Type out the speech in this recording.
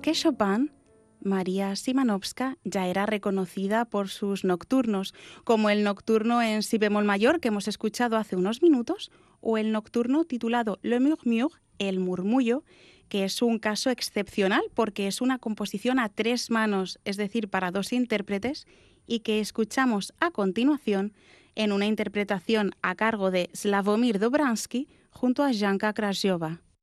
que Chopin, María Szymanowska ya era reconocida por sus nocturnos, como el nocturno en si bemol mayor que hemos escuchado hace unos minutos, o el nocturno titulado Le Murmure, el murmullo, que es un caso excepcional porque es una composición a 3 manos, es decir, para 2 intérpretes, y que escuchamos a continuación en una interpretación a cargo de Sławomir Dobrański junto a Janka Krasiova.